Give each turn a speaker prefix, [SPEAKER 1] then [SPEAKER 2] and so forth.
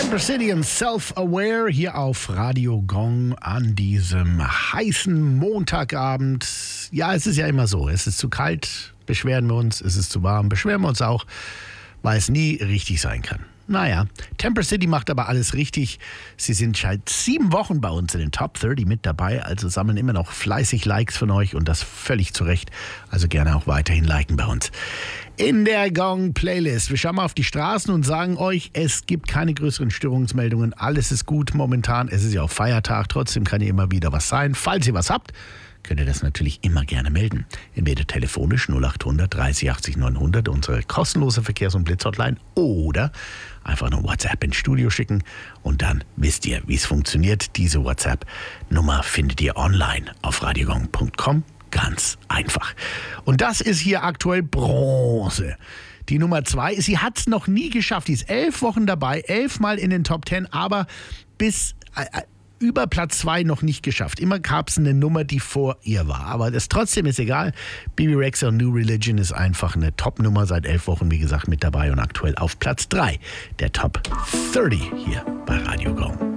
[SPEAKER 1] Temper City und Self-Aware hier auf Radio Gong an diesem heißen Montagabend. Ja, es ist ja immer so. Es ist zu kalt, beschweren wir uns. Es ist zu warm, beschweren wir uns auch, weil es nie richtig sein kann. Naja, Temper City macht aber alles richtig. Sie sind seit 7 Wochen bei uns in den Top 30 mit dabei, also sammeln immer noch fleißig Likes von euch und das völlig zu Recht. Also gerne auch weiterhin liken bei uns. In der Gong-Playlist. Wir schauen mal auf die Straßen und sagen euch, es gibt keine größeren Störungsmeldungen. Alles ist gut momentan. Es ist ja auch Feiertag. Trotzdem kann ja immer wieder was sein. Falls ihr was habt, könnt ihr das natürlich immer gerne melden. Entweder telefonisch 0800 30 80 900, unsere kostenlose Verkehrs- und Blitzhotline, oder einfach eine WhatsApp ins Studio schicken und dann wisst ihr, wie es funktioniert. Diese WhatsApp-Nummer findet ihr online auf radiogong.com. Ganz einfach. Und das ist hier aktuell Bronze. Die Nummer 2, sie hat es noch nie geschafft. Die ist 11 Wochen dabei, 11 Mal in den Top 10, aber bis über Platz 2 noch nicht geschafft. Immer gab es eine Nummer, die vor ihr war. Aber das trotzdem ist egal. Bebe Rexha und New Religion ist einfach eine Top-Nummer. Seit 11 Wochen, wie gesagt, mit dabei und aktuell auf Platz 3 der Top 30 hier bei Radio Gong.